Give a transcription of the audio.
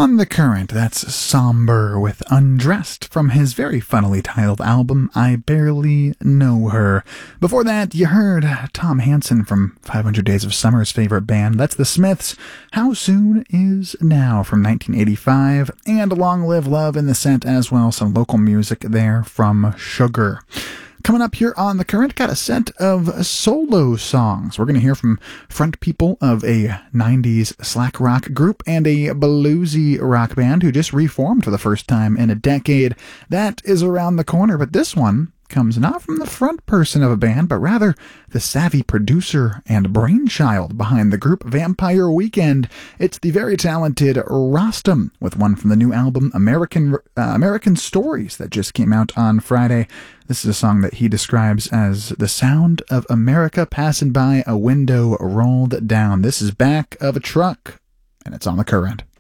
On the Current, that's Somber with Undressed from his very funnily titled album, I Barely Know Her. Before that, you heard Tom Hansen from 500 Days of Summer's favorite band, that's The Smiths, How Soon Is Now from 1985, and Long Live Love in the set as well, some local music there from Sugar. Coming up here on The Current, got a set of solo songs. We're going to hear from front people of a 90s slack rock group and a bluesy rock band who just reformed for the first time in a decade. That is around the corner, but this one comes not from the front person of a band, but rather the savvy producer and brainchild behind the group Vampire Weekend. It's the very talented Rostam with one from the new album American Stories that just came out on Friday. This is a song that he describes as the sound of America passing by a window rolled down. This is Back of a Truck, and it's on The Current.